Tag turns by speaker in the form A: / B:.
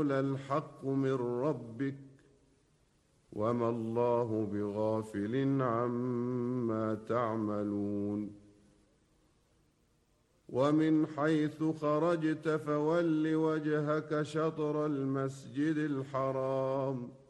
A: الحق من ربك وما الله بغافل عما تعملون ومن حيث خرجت فول وجهك شطر المسجد الحرام